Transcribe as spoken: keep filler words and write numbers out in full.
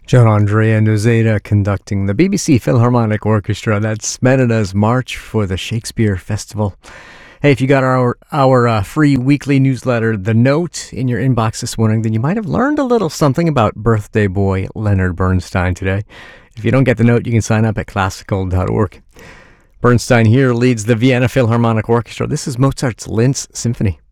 John Andrea Nozeda conducting the B B C Philharmonic Orchestra. That's Mereda's March for the Shakespeare Festival. Hey, if you got our our uh, free weekly newsletter, The Note, in your inbox this morning, then you might have learned a little something about birthday boy Leonard Bernstein today. If you don't get the note, you can sign up at classical dot org. Bernstein here leads the Vienna Philharmonic Orchestra. This is Mozart's Linz Symphony.